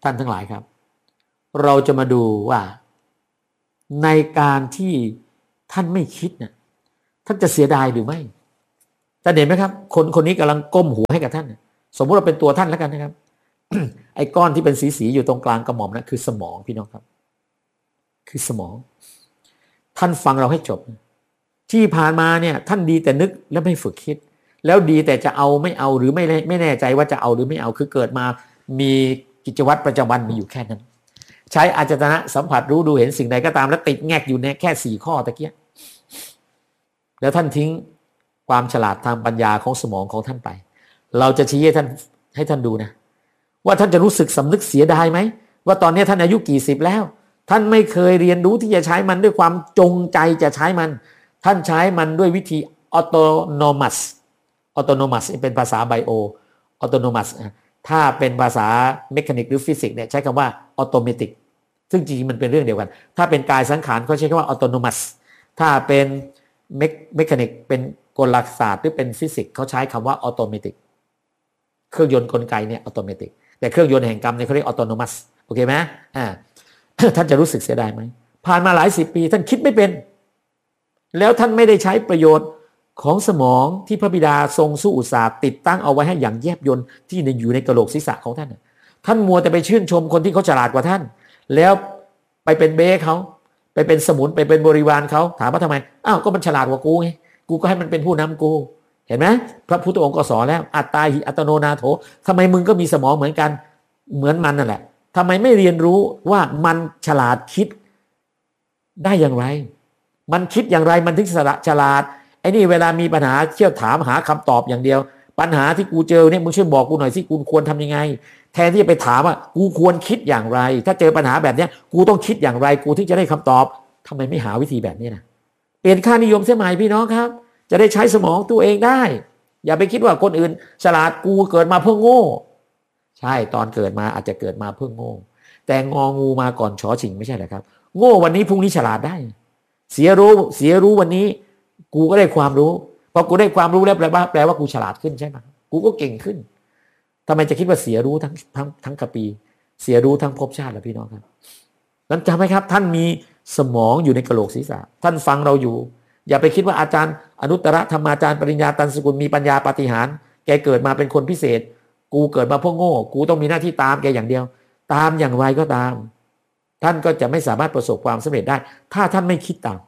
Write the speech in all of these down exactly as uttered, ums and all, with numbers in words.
ท่านทั้งหลายครับเราจะมาดูว่าในการที่ท่านไม่คิดเนี่ยท่านจะเสียดายหรือไม่ท่านเห็นไหมครับคนคนนี้กำลังก้มหัวให้กับท่านสมมติเราเป็นตัวท่านแล้วกันนะครับ ไอ้ก้อนที่เป็นสีๆอยู่ตรงกลางกระหม่อมนะคือสมองพี่น้องครับคือสมองท่านฟังเราให้จบที่ผ่านมาเนี่ยท่านดีแต่นึกและไม่ฝึกคิดแล้วดีแต่จะเอาไม่เอาหรือไม่ไม่แน่ใจว่าจะเอาหรือไม่เอาคือเกิดมามีกิจวัตรประจำวันมีอยู่แค่นั้นใช้อาจตนะสัมผัสรู้ดูเห็นสิ่งใดก็ตามแล้วติดแงกอยู่ในแค่สี่ข้อตะเกียแล้วท่านทิ้งความฉลาดทางปัญญาของสมองของท่านไปเราจะชี้ให้ท่านให้ท่านดูนะว่าท่านจะรู้สึกสำนึกเสียดายไหมว่าตอนนี้ท่านอายุกี่สิบแล้วท่านไม่เคยเรียนรู้ที่จะใช้มันด้วยความจงใจจะใช้มันท่านใช้มันด้วยวิธีออโตโนมัสออโตโนมัสเป็นภาษาไบโอออโตโนมัสถ้าเป็นภาษาเมคานิกหรือฟิสิกส์เนี่ยใช้คำว่าออโตเมติกซึ่งจริงๆมันเป็นเรื่องเดียวกันถ้าเป็นกายสังขารเขาใช้คำว่าออโตโนมัสถ้าเป็นเมคเมคานิกเป็นกลศาสตร์หรือเป็นฟิสิกส์เขาใช้คำว่าออโตเมติกเครื่องยนต์กลไกเนี่ยออโตเมติกแต่เครื่องยนต์แห่งกรรมเนี่ยเขาเรียกออโตโนมัสโอเคไหมอ่า ท่านจะรู้สึกเสียดายไหมผ่านมาหลายสิบปีท่านคิดไม่เป็นแล้วท่านไม่ได้ใช้ประโยชน์ของสมองที่พระบิดาทรงสู้อุตสาห์ติดตั้งเอาไว้ให้อย่างแยบยลที่อยู่ในกะโหลกศีรษะของท่านท่านมัวแต่ไปชื่นชมคนที่เขาฉลาดกว่าท่านแล้วไปเป็นเบ้เขาไปเป็นสมุนไปเป็นบริวารเขาถามว่าทำไมอ้าวก็มันฉลาดกว่ากูไงกูก็ให้มันเป็นผู้นำกูเห็นไหมพระพุทธองค์ก็สอนแล้วอัตตาหิอัตโนนาโถทำไมมึงก็มีสมองเหมือนกันเหมือนมันนั่นแหละทำไมไม่เรียนรู้ว่ามันฉลาดคิดได้อย่างไรมันคิดอย่างไรมันถึงฉลาดไอ้นี่เวลามีปัญหาเที่ยวถามหาคำตอบอย่างเดียวปัญหาที่กูเจอเนี่ยมึงช่วยบอกกูหน่อยสิกูควรทำยังไงแทนที่จะไปถามว่ากูควรคิดอย่างไรถ้าเจอปัญหาแบบนี้กูต้องคิดอย่างไรกูถึงจะได้คำตอบทำไมไม่หาวิธีแบบนี้นะเปลี่ยนค่านิยมเสียใหม่พี่น้องครับจะได้ใช้สมองตัวเองได้อย่าไปคิดว่าคนอื่นฉลาดกูเกิดมาเพื่อโง่ใช่ตอนเกิดมาอาจจะเกิดมาเพื่อโง่แต่งองูมาก่อนชอชิงไม่ใช่เหรอครับโง่วันนี้พรุ่งนี้ฉลาดได้เสียรู้เสียรู้วันนี้กูก็ได้ความรู้พอกูได้ความรู้แล้วแปลว่าแปลว่ากูฉลาดขึ้นใช่ไหมกูก็เก่งขึ้นทำไมจะคิดว่าเสียรู้ทั้งทั้งทั้งกะปีเสียรู้ทั้งภพชาติล่ะพี่น้องครับนั้นจำไหมครับท่านมีสมองอยู่ในกะโหลกศีรษะท่านฟังเราอยู่อย่าไปคิดว่าอาจารย์อนุตตรธรรมาจารย์ปริญญาตันสกุลมีปัญญาปาฏิหาริย์แกเกิดมาเป็นคนพิเศษกูเกิดมาพวกโง่กูต้องมีหน้าที่ตามแกอย่างเดียวตามอย่างไรก็ตามท่านก็จะไม่สามารถประสบความสำเร็จได้ถ้าท่านไม่คิดตาม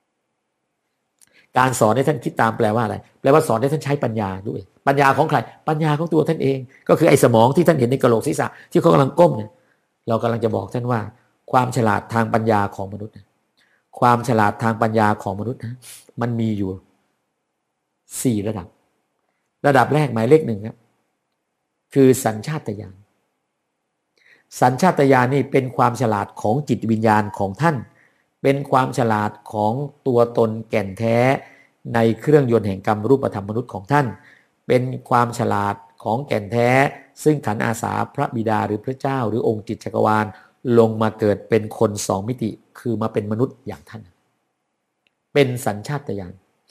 การสอนให้ท่านคิดตามแปลว่าอะไรแปลว่าสอนให้ท่านใช้ปัญญาด้วยปัญญาของใครปัญญาของตัวท่านเองก็คือไอ้สมองที่ท่านเห็นในกะโหลกศีรษะที่เขากำลังก้มเนี่ยเรากำลังจะบอกท่านว่าความฉลาดทางปัญญาของมนุษย์ความฉลาดทางปัญญาของมนุษย์นะมันมีอยู่สี่ระดับระดับแรกหมายเลขหนึ่งครับคือสัญชาตญาณสัญชาตญาณนี่เป็นความฉลาดของจิตวิญญาณของท่านเป็นความฉลาดของตัวตนแก่นแท้ในเครื่องยนต์แห่งกรรมรูปธรรมมนุษย์ของท่านเป็นความฉลาดของแก่นแท้ซึ่งขันอาสาพระบิดาหรือพระเจ้าหรือองค์จิตจักรวาลลงมาเกิดเป็นคนสองมิติคือมาเป็นมนุษย์อย่างท่านเป็นสัญชาตญาณ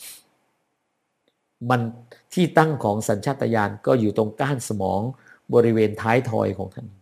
มันที่ตั้งของสัญชาตญาณก็อยู่ตรงก้านสมองบริเวณท้ายทอยของท่าน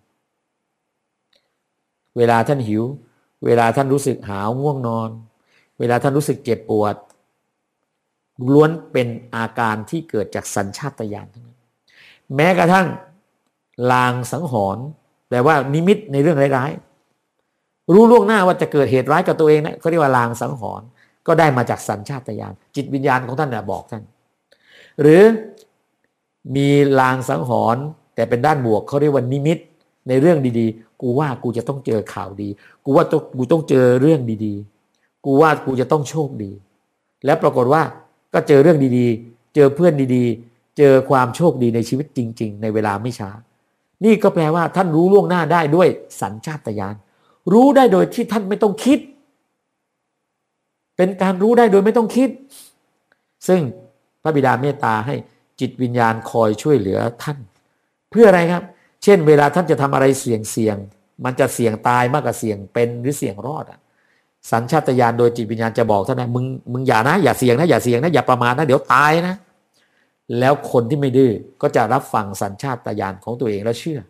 เวลาท่านหิวเวลาท่านรู้สึกหาวง่วงนอนเวลาท่านรู้สึกเจ็บปวดล้วนเป็นอาการที่เกิดจากสัญชาตญาณทั้งนั้นแม้กระทั่งลางสังหรณ์แปลว่านิมิตในเรื่องร้ายๆรู้ล่วงหน้าว่าจะเกิดเหตุร้ายกับตัวเองนะเขาเรียกว่าลางสังหรณ์ก็ได้มาจากสัญชาตญาณจิตวิญญาณของท่านน่ะบอกท่านหรือมีลางสังหรณ์แต่เป็นด้านบวกเขาเรียกว่านิมิตในเรื่องดีๆกูว่ากูจะต้องเจอข่าวดีกูว่ากูต้องเจอเรื่องดีๆกูว่ากูจะต้องโชคดีแล้วปรากฏว่าก็เจอเรื่องดีๆเจอเพื่อนดีๆเจอความโชคดีในชีวิตจริงๆในเวลาไม่ช้านี่ก็แปลว่าท่านรู้ล่วงหน้าได้ด้วยสัญชาตญาณรู้ได้โดยที่ท่านไม่ต้องคิดเป็นการรู้ได้โดยไม่ต้องคิดซึ่งพระบิดาเมตตาให้จิตวิญญาณคอยช่วยเหลือท่านเพื่ออะไรครับเช่นเวลาท่านจะทำอะไรเสี่ยงเสี่ยงมันจะเสี่ยงตายมากกว่าเสี่ยงเป็นหรือเสี่ยงรอดอ่ะสัญชาตญาณโดยจิตวิญญาณจะบอกท่านนะมึงมึงอย่านะอย่าเสี่ยงนะอย่าเสี่ยงนะอย่าประมาทนะเดี๋ยวตายนะแล้วคนที่ไม่ดื้อก็จะรับฟังสัญชาตญาณของตัวเองแล้วเชื่อ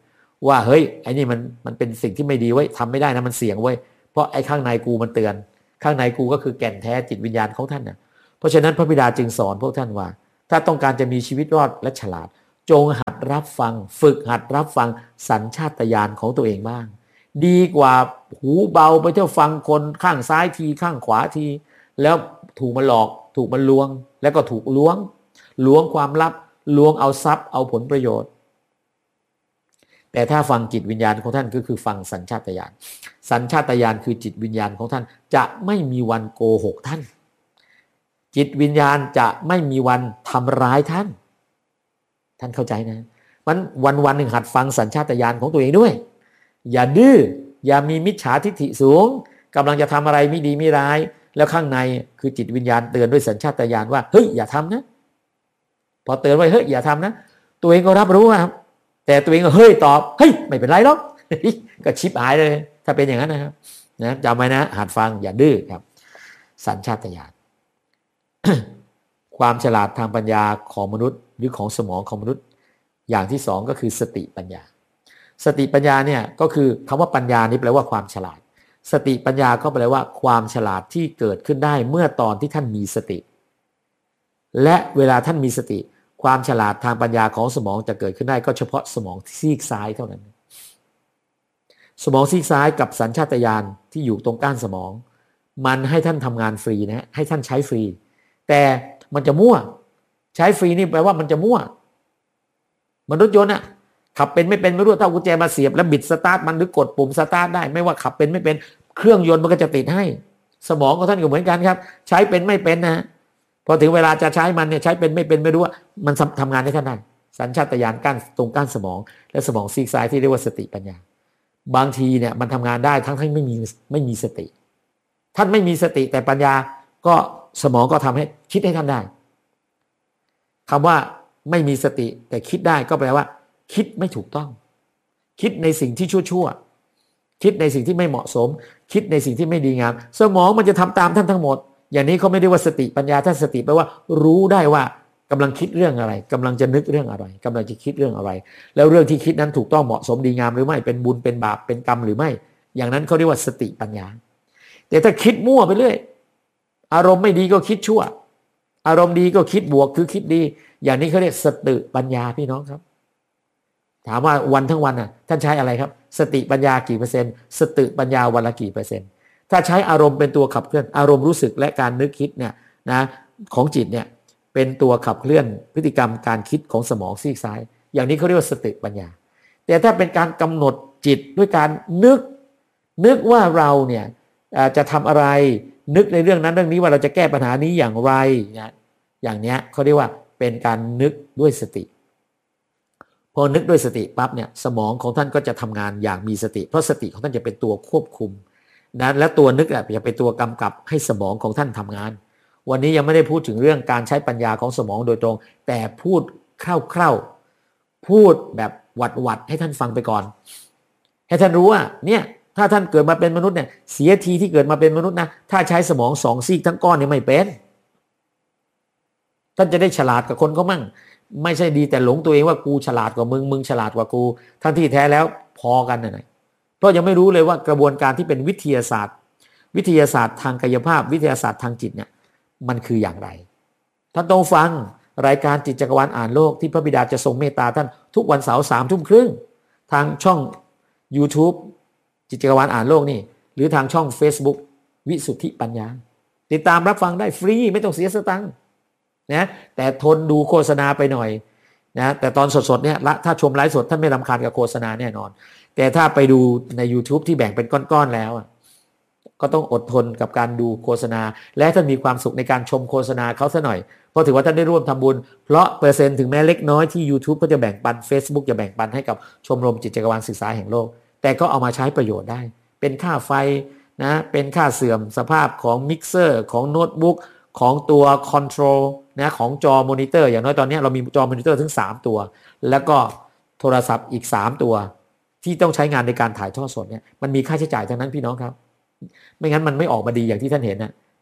ว่าเฮ้ยไอ้นี่มันมันเป็นสิ่งที่ไม่ดีเว้ยทำไม่ได้นะมันเสี่ยงเว้ยเพราะไอ้ข้างในกูมันเตือนข้างในกูก็คือแก่นแท้จิตวิญญาณของท่านน่ะเพราะฉะนั้นพระบิดาจึงสอนพวกท่านว่าถ้าต้องการจะมีชีวิตรอดและฉลาดจงหัดรับฟังฝึกหัดรับฟังสัญชาตญาณของตัวเองบ้างดีกว่าหูเบาไปเที่ยวฟังคนข้างซ้ายทีข้างขวาทีแล้วถูกมันหลอกถูกมันลวงแล้วก็ถูกล้วงล้วงความลับล้วงเอาทรัพย์เอาผลประโยชน์แต่ถ้าฟังจิตวิญญาณของท่านก็คือฟังสัญชาตญาณสัญชาตญาณคือจิตวิญญาณของท่านจะไม่มีวันโกหกท่านจิตวิญญาณจะไม่มีวันทำร้ายท่านท่านเข้าใจนะมันวันวันหนึ่งหัดฟังสัญชาตญาณของตัวเองด้วยอย่าดื้ออย่ามีมิจฉาทิฐิสูงกำลังจะทำอะไรไม่ดีไม่ร้ายแล้วข้างในคือจิตวิญญาณเตือนด้วยสัญชาตญาณว่าเฮ้ยอย่าทำนะพอเตือนไว้เฮ้ยอย่าทำนะตัวเองก็รับรู้ครับแต่ตัวเองก็เฮ้ยตอบเฮ้ยไม่เป็นไรหรอกก็ชิบหายเลยถ้าเป็นอย่างนั้นนะครับนะจำไว้นะหัดฟังอย่าดื้อครับสัญชาตญาณ ความฉลาดทางปัญญาของมนุษย์หรือของสมองของมนุษย์อย่างที่สองก็คือสติปัญญาสติปัญญาเนี่ยก็คือคำว่าปัญญานี่แปลว่าความฉลาดสติปัญญาก็แปลว่าความฉลาดที่เกิดขึ้นได้เมื่อตอนที่ท่านมีสติและเวลาท่านมีสติความฉลาดทางปัญญาของสมองจะเกิดขึ้นได้ก็เฉพาะสมองซีกซ้ายเท่านั้นสมองซีกซ้ายกับสัญชาตญาณที่อยู่ตรงก้านสมองมันให้ท่านทำงานฟรีนะให้ท่านใช้ฟรีแต่มันจะมั่วใช้ฟรีนี่แปลว่ามันจะมั่วมนุษย์ยนต์อะขับเป็นไม่เป็นไม่รู้ถ้ากุญแจมาเสียบแล้วบิดสตาร์ทมันหรือกดปุ่มสตาร์ทได้ไม่ว่าขับเป็นไม่เป็นเครื่องยนต์มันก็จะติดให้สมองของท่านก็เหมือนกันครับใช้เป็นไม่เป็นนะพอถึงเวลาจะใช้มันเนี่ยใช้เป็นไม่เป็นไม่รู้ว่ามันทำงานได้ท่านได้สัญชาตญาณก้านตรงก้านสมองและสมองซีกซ้ายที่เรียกว่าสติปัญญาบางทีเนี่ยมันทำงานได้ทั้งที่ไม่มีไม่มีสติท่านไม่มีสติแต่ปัญญาก็สมองก็ทำให้คิดให้ท่านได้คำว่าไม่มีสติแต่คิดได้ก็แปลว่าคิดไม่ถูกต้องคิดในสิ่งที่ชั่วๆคิดในสิ่งที่ไม่เหมาะสมคิดในสิ่งที่ไม่ดีงามสมองมันจะทำตามท่านทั้งหมดอย่างนี้เขาไม่ได้ว่าสติปัญญาถ้าสติแปลว่ารู้ได้ว่ากำลังคิดเรื่องอะไรกำลังจะนึกเรื่องอะไรกำลังจะคิดเรื่องอะไรแล้วเรื่องที่คิดนั้นถูกต้องเหมาะสมดีงามหรือไม่เป็นบุญเป็นบาปเป็นกรรมหรือไม่อย่างนั้นเขาเรียกว่าสติปัญญาแต่ถ้าคิดมั่วไปเรื่อยอารมณ์ไม่ดีก็คิดชั่วอารมณ์ดีก็คิดบวกคือคิดดีอย่างนี้เขาเรียกสติปัญญาพี่น้องครับถามว่าวันทั้งวันน่ะท่านใช้อะไรครับสติปัญญากี่เปอร์เซ็นต์สติปัญญาวันละกี่เปอร์เซ็นต์ถ้าใช้อารมณ์เป็นตัวขับเคลื่อนอารมณ์รู้สึกและการนึกคิดเนี่ยนะของจิตเนี่ยเป็นตัวขับเคลื่อนพฤติกรรมการคิดของสมองซีกซ้ายอย่างนี้เขาเรียกว่าสติปัญญาแต่ถ้าเป็นการกำหนดจิตด้วยการนึกนึกว่าเราเนี่ยจะทำอะไรนึกในเรื่องนั้นเรื่องนี้ว่าเราจะแก้ปัญหานี้อย่างไรนะอย่างเนี้ยเขาเรียกว่าเป็นการนึกด้วยสติพอนึกด้วยสติปั๊บเนี่ยสมองของท่านก็จะทำงานอย่างมีสติเพราะสติของท่านจะเป็นตัวควบคุมนะและตัวนึกอ่ะจะเป็นตัวกำกับให้สมองของท่านทำงานวันนี้ยังไม่ได้พูดถึงเรื่องการใช้ปัญญาของสมองโดยตรงแต่พูดคร่าวๆพูดแบบหวัดๆให้ท่านฟังไปก่อนให้ท่านรู้ว่าเนี่ยถ้าท่านเกิดมาเป็นมนุษย์เนี่ยเสียทีที่เกิดมาเป็นมนุษย์นะถ้าใช้สมองสองซีกทั้งก้อนเนี่ยไม่เป็นท่านจะได้ฉลาดกับคนเขามั่งไม่ใช่ดีแต่หลงตัวเองว่ากูฉลาดกว่ามึงมึงฉลาดกว่ากูทั้งที่แท้แล้วพอกันน่ะเพราะยังไม่รู้เลยว่ากระบวนการที่เป็นวิทยาศาสตร์วิทยาศาสตร์ทางกายภาพวิทยาศาสตร์ทางจิตเนี่ยมันคืออย่างไรท่านต้องฟังรายการจิตจักรวาลอ่านโลกที่พระบิดาจะทรงเมตตาท่านทุกวันเสาร์สามทุ่มครึ่งทางช่อง YouTube จิตจักรวาลอ่านโลกนี่หรือทางช่อง Facebook วิสุทธิปัญญาติดตามรับฟังได้ฟรีไม่ต้องเสียสตังค์นะแต่ทนดูโฆษณาไปหน่อยนะแต่ตอนสดๆเนี่ยถ้าชมไลฟ์สดท่านไม่รำคาญกับโฆษณาแน่นอนแต่ถ้าไปดูใน YouTube ที่แบ่งเป็นก้อนๆแล้วก็ต้องอดทนกับการดูโฆษณาและท่านมีความสุขในการชมโฆษณาเขาซะหน่อยเพราะถือว่าท่านได้ร่วมทำบุญเพราะเปอร์เซ็นต์ถึงแม้เล็กน้อยที่ YouTube ก็จะแบ่งปัน Facebook จะแบ่งปันให้กับชมรมจิตจักรวาลศึกษาแห่งโลกแต่ก็เอามาใช้ประโยชน์ได้เป็นค่าไฟนะเป็นค่าเสื่อมสภาพของมิกเซอร์ของโน้ตบุ๊กของตัวคอนโทรลนะของจอมอนิเตอร์อย่างน้อยตอนนี้เรามีจอมอนิเตอร์ถึงสามตัวแล้วก็โทรศัพท์อีกสามตัวที่ต้องใช้งานในการถ่ายทอดสดเนี่ยมันมีค่าใช้จ่ายทั้งนั้นพี่น้องครับไม่งั้นมันไม่ออกมาดีอย่างที่ท่านเห็นนะ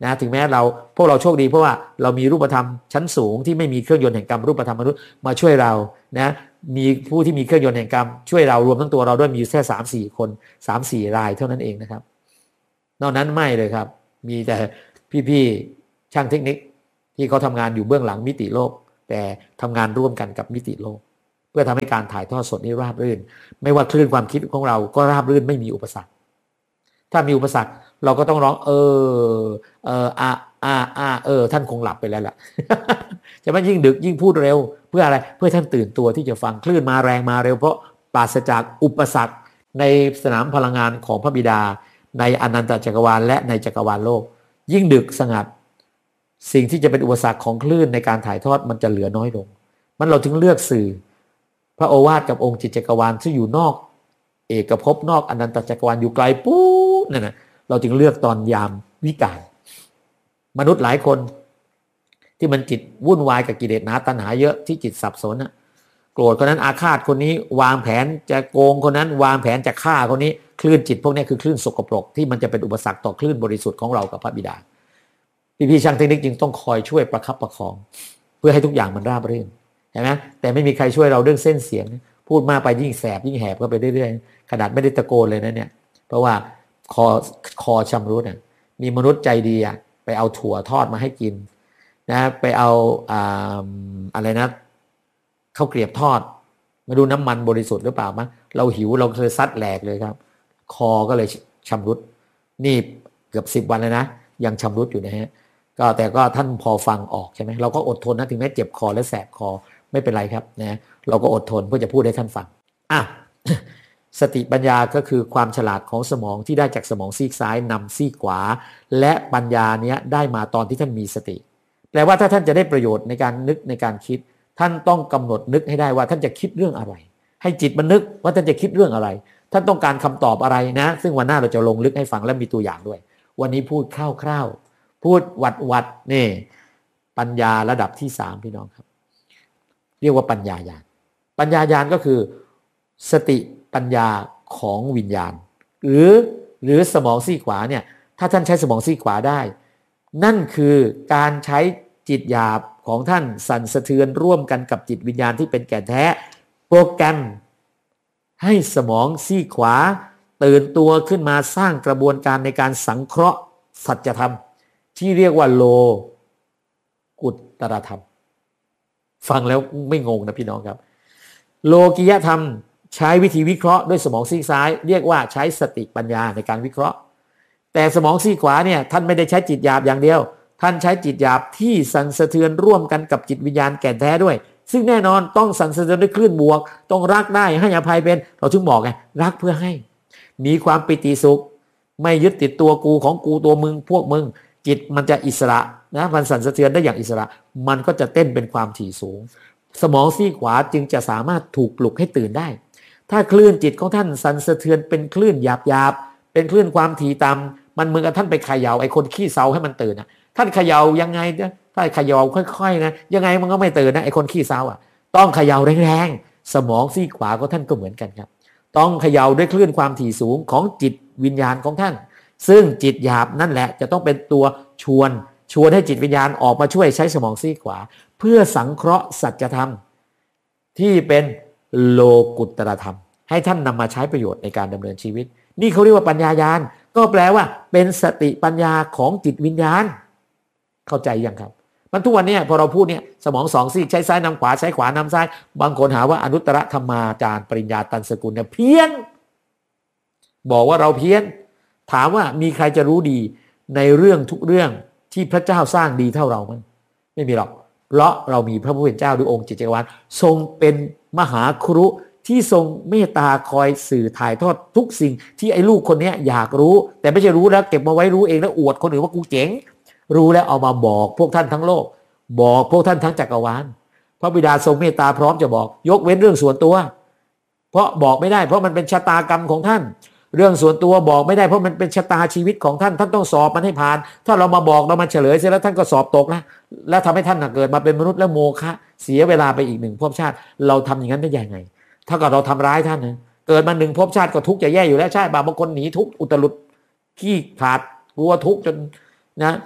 นะถึงแม้เราพวกเราโชคดีเพราะว่าเรามีรูปธรรมชั้นสูงที่ไม่มีเครื่องยนต์แห่งกรรมรูปธรรมมนุษย์มาช่วยเรานะมีผู้ที่มีเครื่องยนต์แห่งกรรมช่วยเรารวมทั้งตัวเราด้วยมีแค่สามสี่คนสามสี่รายเท่านั้นเองนะครับนอกนั้นไม่เลยครับมีแต่พี่ๆช่างเทคนิคที่เขาทำงานอยู่เบื้องหลังมิติโลกแต่ทำงานร่วมกันกับมิติโลกเพื่อทำให้การถ่ายทอดสดนี้ราบรื่นไม่ว่าคลื่นความคิดของเราก็ราบรื่นไม่มีอุปสรรคถ้ามีอุปสรรคเราก็ต้องร้องเออเอออ่าอ่าอ่าเออท่านคงหลับไปแล้วล่ะ จะไม่ยิ่งดึกยิ่งพูดเร็วเพื่ออะไรเพื่อท่านตื่นตัวที่จะฟังคลื่นมาแรงมาเร็วเพราะปราศจากอุปสรรคในสนามพลังงานของพระบิดาในอนันตจักรวาลและในจักรวาลโลกยิ่งดึกสงัดสิ่งที่จะเป็นอุปสรรคของคลื่นในการถ่ายทอดมันจะเหลือน้อยลงมันเราถึงเลือกสื่อพระโอวาทกับองค์จิตจักรวาลที่อยู่นอกเอกภพนอกอนันตจักรวาลอยู่ไกลปุ๊บนั่นนะเราจึงเลือกตอนยามวิกาลมนุษย์หลายคนที่มันจิตวุ่นวายกับกิเลสหนาตัณหาเยอะที่จิตสับสนนะโกรธคนนั้นอาฆาตคนนี้วางแผนจะโกงคนนั้นวางแผนจะฆ่าคนนี้คลื่นจิตพวกนี้คือคลื่นสกปรกที่มันจะเป็นอุปสรรคต่อคลื่นบริสุทธิ์ของเรากับพระบิดาพี่ๆช่างเทคนิคจึงต้องคอยช่วยประคับประคองเพื่อให้ทุกอย่างมันราบรื่นเห็นไหมแต่ไม่มีใครช่วยเราเรื่องเส้นเสียงพูดมากไปยิ่งแสบยิ่งแหบก็ไปเรื่อยๆขนาดไม่ได้ตะโกนเลยนะเนี่ยเพราะว่าคอคอชำรุดอ่ะมีมนุษย์ใจดีอ่ะไปเอาถั่วทอดมาให้กินนะไปเอาอ่าอะไรนะข้าวเกรียบทอดมาดูน้ำมันบริสุทธิ์หรือเปล่ามั้งเราหิวเราเคยซัดแหลกเลยครับคอก็เลยชำรุดนี่เกือบสิบวันเลยนะยังชำรุดอยู่นะฮะก็แต่ก็ท่านพอฟังออกใช่ไหมเราก็อดทนนะถึงแม้เจ็บคอและแสบคอไม่เป็นไรครับนะเราก็อดทนเพื่อจะพูดให้ท่านฟังอ่ะ สติปัญญาก็คือความฉลาดของสมองที่ได้จากสมองซีกซ้ายนำซีกขวาและปัญญาเนี้ยได้มาตอนที่ท่านมีสติแปลว่าถ้าท่านจะได้ประโยชน์ในการนึกในการคิดท่านต้องกำหนดนึกให้ได้ว่าท่านจะคิดเรื่องอะไรให้จิตมันนึกว่าท่านจะคิดเรื่องอะไรท่านต้องการคำตอบอะไรนะซึ่งวันหน้าเราจะลงลึกให้ฟังและมีตัวอย่างด้วยวันนี้พูดคร่าวๆพูดวัดวัดนี่ปัญญาระดับที่สามพี่น้องครับเรียกว่าปัญญาญาณปัญญาญาณก็คือสติปัญญาของวิญญาณหรือหรือสมองซีกขวาเนี่ยถ้าท่านใช้สมองซีกขวาได้นั่นคือการใช้จิตหยาบของท่านสั่นสะเทือนร่วมกันกับจิตวิญญาณที่เป็นแก่นแท้โปรแกรมให้สมองซีกขวาตื่นตัวขึ้นมาสร้างกระบวนการในการสังเคราะห์สัจธรรมที่เรียกว่าโลกุตตรธรรมฟังแล้วไม่งงนะพี่น้องครับโลกิยธรรมใช้วิธีวิเคราะห์ด้วยสมองซีกซ้ายเรียกว่าใช้สติปัญญาในการวิเคราะห์แต่สมองซีกขวาเนี่ยท่านไม่ได้ใช้จิตหยาบอย่างเดียวท่านใช้จิตหยาบที่สั่นสะเทือนร่วมกันกับจิตวิญญาณแก่นแท้ด้วยซึ่งแน่นอนต้องสั่นสะเทือนด้วยคลื่นบวกต้องรักได้ให้อภัยเป็นเราถึงบอกไงรักเพื่อให้มีความปิติสุขไม่ยึดติดตัวกูของกูตัวมึงพวกมึงจิตมันจะอิสระนะมันสั่นสะเทือนได้อย่างอิสระมันก็จะเต้นเป็นความถี่สูงสมองซีกขวาจึงจะสามารถถูกปลุกให้ตื่นได้ถ้าคลื่นจิตของท่านสั่นสะเทือนเป็นคลื่นหยาบๆเป็นคลื่นความถี่ต่ำมันเหมือนกับท่านไปเขย่าไอ้คนขี้เซาให้มันตื่นนะท่านเขย่ายังไงถ้าเขย่าค่อยๆนะยังไงมันก็ไม่ตื่นนะไอ้คนขี้เซาอ่ะต้องเขย่าแรงๆสมองซีกขวาของท่านก็เหมือนกันครับต้องเขย่าด้วยคลื่นความถี่สูงของจิตวิญญาณของท่านซึ่งจิตหยาบนั่นแหละจะต้องเป็นตัวชวนชวนให้จิตวิญญาณออกมาช่วยใช้สมองซีกขวาเพื่อสังเคราะห์สัจธรรมที่เป็นโลกุตตรธรรมให้ท่านนำมาใช้ประโยชน์ในการดำเนินชีวิตนี่เขาเรียกว่าปัญญาญาณก็แปลว่าเป็นสติปัญญาของจิตวิญญาณเข้าใจยังครับมันทุกวันนี้พอเราพูดเนี่ยสมองสองซีกใช้ซ้ายนำขวาใช้ขวานำซ้ายบางคนหาว่าอนุตตรธรรมาจารย์ปริญญาตันสกุลเนี่ยเพี้ยนบอกว่าเราเพี้ยนถามว่ามีใครจะรู้ดีในเรื่องทุกเรื่องที่พระเจ้าสร้างดีเท่าเรามั้ยไม่มีหรอกเพราะเรามีพระผู้เป็นเจ้าด้วยองค์จิตจักรวาลทรงเป็นมหาครุที่ทรงเมตตาคอยสื่อถ่ายทอดทุกสิ่งที่ไอ้ลูกคนนี้อยากรู้แต่ไม่ใช่รู้แล้วเก็บมาไว้รู้เองแล้วอวดคนอื่นว่ากูเจ๋งรู้แล้วเอามาบอกพวกท่านทั้งโลกบอกพวกท่านทั้งจักรวาลพระบิดาทรงเมตตาพร้อมจะบอกยกเว้นเรื่องส่วนตัวเพราะบอกไม่ได้เพราะมันเป็นชะตากรรมของท่านเรื่องส่วนตัวบอกไม่ได้เพราะมันเป็นชะตาชีวิตของท่านท่านต้องสอบมันให้ผ่านถ้าเรามาบอกเรามาเฉลยเสร็จแล้วท่านก็สอบตกแล้วแล้วทำให้ท่านเกิดมาเป็นมนุษย์แล้วโมฆะเสียเวลาไปอีกหนึ่งภพชาติเราทำอย่างนั้นได้ยังไงถ้าเกิดเราทำร้ายท่านนะเกิดมาหนึ่งภพชาติก็ทุกข์จะแย่อยู่แล้วใช่บางคนหนีทุกข์อุตรุดขี้ขาดกลัวทุกข์จนนะ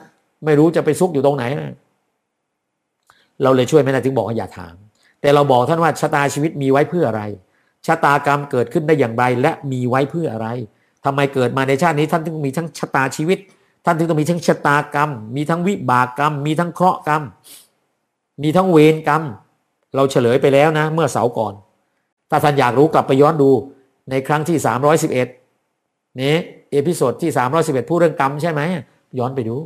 ไม่รู้จะไปซุกอยู่ตรงไหนนะเราเลยช่วยไม่ได้ถึงบอกว่าอย่าถามแต่เราบอกท่านว่าชะตาชีวิตมีไว้เพื่ออะไรชะตากรรมเกิดขึ้นได้อย่างไรและมีไว้เพื่ออะไรทำไมเกิดมาในชาตินี้ท่านถึงมีทั้งชะตาชีวิตท่านถึงต้องมีทั้งชะตากรรมมีทั้งวิบากกรรมมีทั้งเคราะห์กรรมมีทั้งเวรกรรมเราเฉลยไปแล้วนะเมื่อเสาร์ก่อนถ้าท่านอยากรู้กลับไปย้อนดูในครั้งที่สามร้อยสิบเอ็ดนี้เอพิโซดที่สามร้อยสิบเอ็ดพูดเรื่องกรรมใช่ไหมย้อนไปดู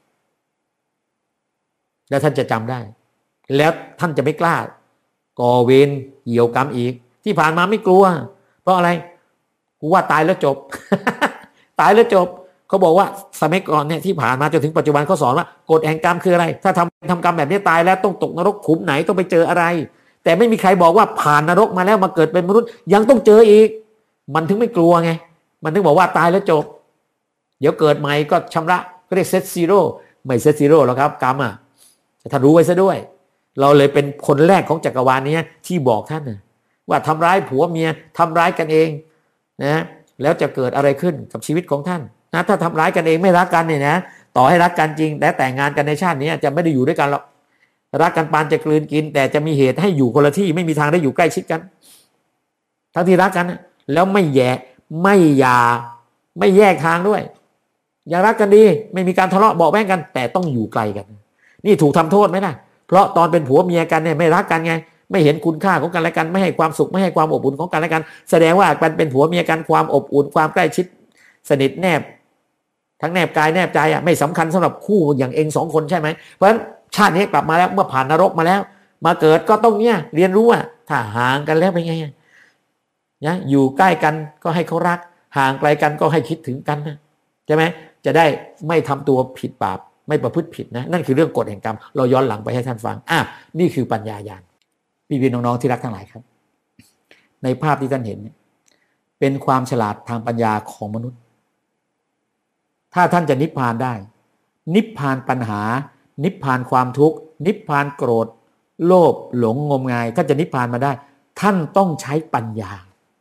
แล้วท่านจะจำได้แล้วท่านจะไม่กล้าก่อเวรเหี่ยวกรรมอีกที่ผ่านมาไม่กลัวเพราะอะไรกูว่าตายแล้วจบ ตายแล้วจบเขาบอกว่าสมัยก่อนเนี่ยที่ผ่านมาจนถึงปัจจุบันเขาสอนว่ากฎแห่งกรรมคืออะไรถ้าทำทำกรรมแบบนี้ตายแล้วต้องตกนรกขุมไหนต้องไปเจออะไรแต่ไม่มีใครบอกว่าผ่านนรกมาแล้วมาเกิดเป็นมนุษย์ยังต้องเจออีกมันถึงไม่กลัวไงมันถึงบอกว่าตายแล้วจบเดี๋ยวเกิดใหม่ก็ชำระก็เรียกเซตซีโร่ไม่เซตซีโร่หรอกครับกรรมอ่ะถ้ารู้ไว้ซะด้วยเราเลยเป็นคนแรกของจักรวาลนี้ที่บอกท่านนะว่าทำร้ายผัวเมียทำร้ายกันเองนะแล้วจะเกิดอะไรขึ้นกับชีวิตของท่านนะถ้าทำร้ายกันเองไม่รักกันเนี่ยนะต่อให้รักกันจริงแต่แต่งงานกันในชาตินี้จะไม่ได้อยู่ด้วยกันหรอกรักกันปานจะกลืนกินแต่จะมีเหตุให้อยู่คนละที่ไม่มีทางได้อยู่ใกล้ชิดกันทั้งที่รักกันแล้วไม่แย่ไม่หย่าไม่แยกทางด้วยยังรักกันดีไม่มีการทะเลาะเบาะแว้งกันแต่ต้องอยู่ไกลกันนี่ถูกทำโทษไหมนะเพราะตอนเป็นผัวเมียกันเนี่ยไม่รักกันไงไม่เห็นคุณค่าของกันและกันไม่ให้ความสุขไม่ให้ความอบอุ่นของกันและกันแสดงว่ามันเป็นผัวเมียกันความอบอุ่นความใกล้ชิดสนิทแนบทั้งแนบกายแนบใจอ่ะไม่สำคัญสำหรับคู่อย่างเองสองคนใช่ไหมเพราะฉะนั้นชาตินี้กลับมาแล้วเมื่อผ่านนรกมาแล้วมาเกิดก็ต้องเนี่ยเรียนรู้ว่าถ้าห่างกันแล้วเป็นไงนะอยู่ใกล้กันก็ให้เขารักห่างไกลกันก็ให้คิดถึงกันนะใช่ไหมจะได้ไม่ทำตัวผิดบาปไม่ประพฤติผิดนะนั่นคือเรื่องกฎแห่งกรรมเราย้อนหลังไปให้ท่านฟังอ่ะนี่คือปัญญาญาณพี่พี่น้องๆที่รักทั้งหลายครับในภาพที่ท่านเห็นเป็นความฉลาดทางปัญญาของมนุษย์ถ้าท่านจะนิพพานได้นิพพานปัญหานิพพานความทุกข์นิพพานโกรธโลภหลงงมงายท่านจะนิพพานมาได้ท่านต้องใช้ปัญญา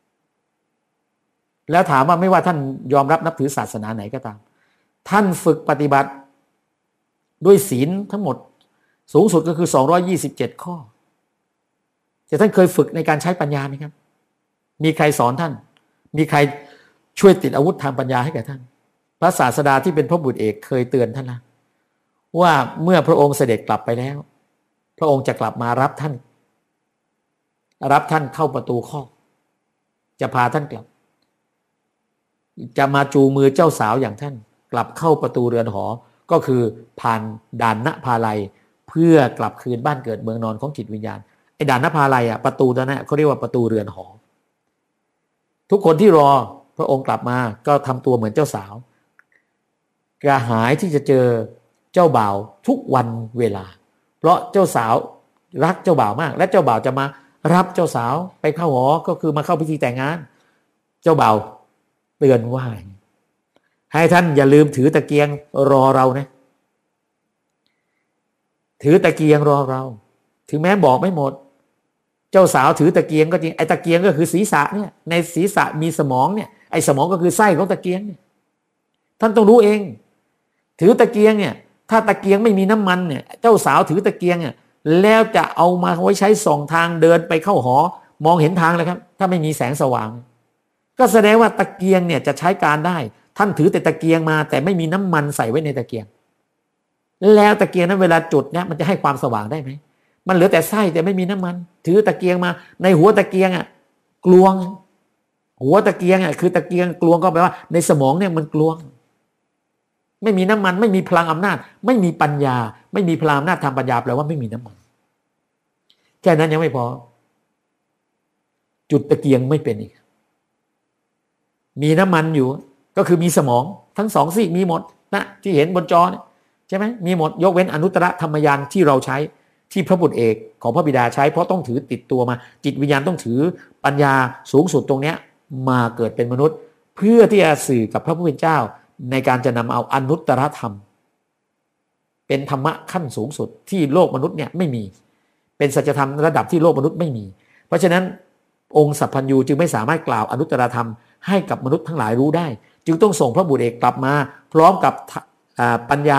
แล้วถามว่าไม่ว่าท่านยอมรับนับถือศาสนาไหนก็ตามท่านฝึกปฏิบัติด้วยศีลทั้งหมดสูงสุดก็คือสองร้อยยี่สิบเจ็ดข้อแต่ท่านเคยฝึกในการใช้ปัญญาไหมครับมีใครสอนท่านมีใครช่วยติดอาวุธทางปัญญาให้แก่ท่านพระศาสดาที่เป็นพระบุตรเอกเคยเตือนท่านนะว่าเมื่อพระองค์เสด็จกลับไปแล้วพระองค์จะกลับมารับท่านรับท่านเข้าประตูคอกจะพาท่านกลับจะมาจูงมือเจ้าสาวอย่างท่านกลับเข้าประตูเรือนหอก็คือผ่านด่านณภาลัยเพื่อกลับคืนบ้านเกิดเมืองนอนของจิตวิญญาณไอ้ด่านณภาลัยอ่ะประตูนั้นเขาเรียกว่าประตูเรือนหอทุกคนที่รอพระองค์กลับมาก็ทำตัวเหมือนเจ้าสาวกระหายที่จะเจอเจ้าบ่าวทุกวันเวลาเพราะเจ้าสาวรักเจ้าบ่าวมากและเจ้าบ่าวจะมารับเจ้าสาวไปเข้าหอก็คือมาเข้าพิธีแต่งงานเจ้าบ่าวเตือนว่าให้ท่านอย่าลืมถือตะเกียงรอเรานะถือตะเกียงรอเราถึงแม้บอกไม่หมดเจ้าสาวถือตะเกียงก็จริงไอ้ตะเกียงก็คือศีรษะเนี่ยในศีรษะมีสมองเนี่ยไอ้สมองก็คือไส้ของตะเกียงเนี่ยท่านต้องรู้เองถือตะเกียงเนี่ยถ้าตะเกียงไม่มีน้ำมันเนี่ยเจ้าสาวถือตะเกียงเนี่ยแล้วจะเอามาไว้ใช้ส่องทางเดินไปเข้าหอมองเห็นทางเลยครับถ้าไม่มีแสงสว่างก็แสดงว่าตะเกียงเนี่ยจะใช้การได้ท่านถือแต่ตะเกียงมาแต่ไม่มีน้ำมันใส่ไว้ในตะเกียงแล้วตะเกียงนั้นเวลาจุดเนี่ยมันจะให้ความสว่างได้ไหมมันเหลือแต่ไส้แต่ไม่มีน้ำมันถือตะเกียงมาในหัวตะเกียงอ่ะกลวงหัวตะเกียงอ่ะคือตะเกียงกลวงก็แปลว่าในสมองเนี่ยมันกลวงไม่มีน้ำมันไม่มีพลังอำนาจไม่มีปัญญาไม่มีพลังอำนาจทางปัญญาแปลว่าไม่มีน้ำมันแค่นั้นยังไม่พอจุดตะเกียงไม่เป็นอีกมีน้ำมันอยู่ก็คือมีสมองทั้งสองซีกมีหมดนะที่เห็นบนจอเนี่ยใช่ไหมมีหมดยกเว้นอนุตตรธรรมญาณที่เราใช้ที่พระบุตรเอกของพระบิดาใช้เพราะต้องถือติดตัวมาจิตวิญญาณต้องถือปัญญาสูงสุดตรงเนี้ยมาเกิดเป็นมนุษย์เพื่อที่จะสื่อกับพระผู้เป็นเจ้าในการจะนำเอาอนุตตรธรรมเป็นธรรมะขั้นสูงสุดที่โลกมนุษย์เนี่ยไม่มีเป็นสัจธรรมระดับที่โลกมนุษย์ไม่มีเพราะฉะนั้นองค์สัพพัญญูจึงไม่สามารถกล่าวอนุตตรธรรมให้กับมนุษย์ทั้งหลายรู้ได้จึงต้องส่งพระบุตรเอกกลับมาพร้อมกับปัญญา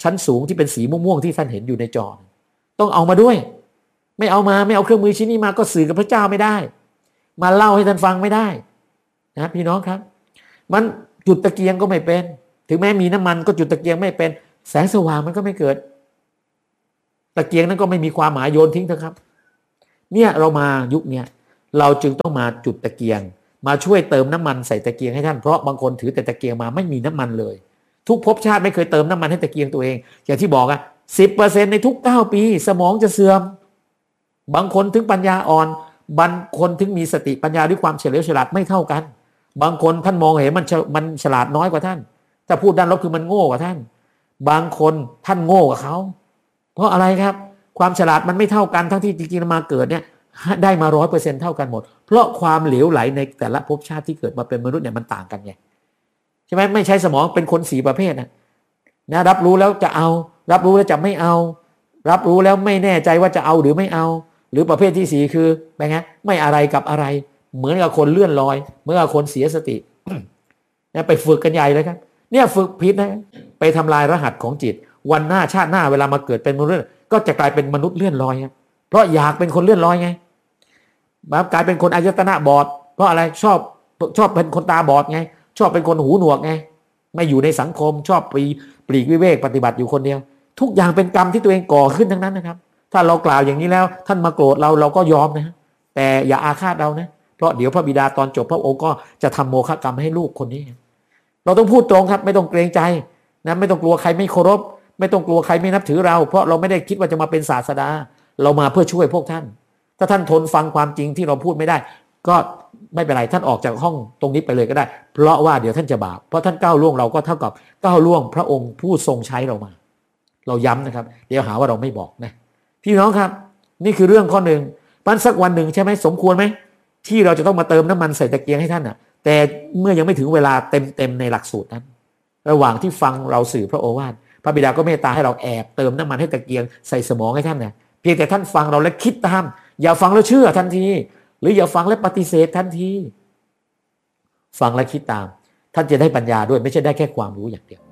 ชั้นสูงที่เป็นสีม่วงๆที่ท่านเห็นอยู่ในจอต้องเอามาด้วยไม่เอามาไม่เอาเครื่องมือชิ้นนี้มาก็สื่อกับพระเจ้าไม่ได้มาเล่าให้ท่านฟังไม่ได้นะพี่น้องครับมันจุดตะเกียงก็ไม่เป็นถึงแม้มีน้ำมันก็จุดตะเกียงไม่เป็นแสงสว่างมันก็ไม่เกิดตะเกียงนั้นก็ไม่มีความหมายโยนทิ้งเถอะครับเนี่ยเรามายุคเนี้ยเราจึงต้องมาจุดตะเกียงมาช่วยเติมน้ำมันใส่ตะเกียงให้ท่านเพราะบางคนถือแต่ตะเกียงมาไม่มีน้ำมันเลยทุกภพชาติไม่เคยเติมน้ำมันให้ตะเกียงตัวเองอย่างที่บอกอะสิบเปอร์เซ็นต์ในทุกเก้าปีสมองจะเสื่อมบางคนถึงปัญญาอ่อนบางคนถึงมีสติปัญญาด้วยความเฉลียวฉลาดไม่เท่ากันบางคนท่านมองเห็นมันมันฉลาดน้อยกว่าท่านถ้าพูดด้านลบคือมันโง่กว่าท่านบางคนท่านโง่กว่าเขาเพราะอะไรครับความฉลาดมันไม่เท่ากันทั้งที่จริงๆมาเกิดเนี่ยได้มาร้อยเปอร์เซ็นต์เท่ากันหมดเพราะความเหลวไหลในแต่ละภพชาติที่เกิดมาเป็นมนุษย์เนี่ยมันต่างกันไงใช่ไหมไม่ใช่สมองเป็นคนสี่ประเภทนะนะรับรู้แล้วจะเอารับรู้แล้วจะไม่เอารับรู้แล้วไม่แน่ใจว่าจะเอาหรือไม่เอาหรือประเภทที่สี่คือเป็นไงไม่อะไรกับอะไรเหมือนกับคนเลื่อนลอยเหมือนกับคนเสียสติ เนี่ยไปฝึกกันใหญ่เลยครับเนี่ยฝึกผิดนะไปทำลายรหัสของจิตวันหน้าชาติหน้าเวลามาเกิดเป็นมนุษย์ก็จะกลายเป็นมนุษย์เลื่อนลอยครับเพราะอยากเป็นคนเลื่อนลอยไงแบบกลายเป็นคนอายตนะบอดเพราะอะไรชอบชอบเป็นคนตาบอดไงชอบเป็นคนหูหนวกไงไม่อยู่ในสังคมชอบปลีปลีกวิเวกปฏิบัติอยู่คนเดียวทุกอย่างเป็นกรรมที่ตัวเองก่อขึ้นทั้งนั้นนะครับถ้าเรากล่าวอย่างนี้แล้วท่านมาโกรธเราเราก็ยอมนะแต่อย่าอาฆาตเรานะเพราะเดี๋ยวพระบิดาตอนจบพระองค์ก็จะทำโมฆะกรรมให้ลูกคนนี้เราต้องพูดตรงครับไม่ต้องเกรงใจนะไม่ต้องกลัวใครไม่เคารพไม่ต้องกลัวใครไม่นับถือเราเพราะเราไม่ได้คิดว่าจะมาเป็นศาสดาเรามาเพื่อช่วยพวกท่านถ้าท่านทนฟังความจริงที่เราพูดไม่ได้ก็ไม่เป็นไรท่านออกจากห้องตรงนี้ไปเลยก็ได้เพราะว่าเดี๋ยวท่านจะบาปเพราะท่านก้าวล่วงเราก็เท่ากับก้าวล่วงพระองค์ผู้ทรงใช้เรามาเราย้ำนะครับเดี๋ยวหาว่าเราไม่บอกนะพี่น้องครับนี่คือเรื่องข้อหนึ่งปั้นสักวันหนึ่งใช่ไหมสมควรไหมที่เราจะต้องมาเติมน้ำมันใส่ตะเกียงให้ท่านอ่ะแต่เมื่อยังไม่ถึงเวลาเต็มๆในหลักสูตรนั้นระหว่างที่ฟังเราสื่อพระโอวาทพระบิดาก็เมตตาให้เราแอบเติมน้ำมันให้ตะเกียงใส่สมองให้ท่านนะเพียงแต่ท่านฟังเราและคิดตามอย่าฟังแล้วเชื่อทันทีหรืออย่าฟังและปฏิเสธทันทีฟังและคิดตามท่านจะได้ปัญญาด้วยไม่ใช่ได้แค่ความรู้อย่างเดียว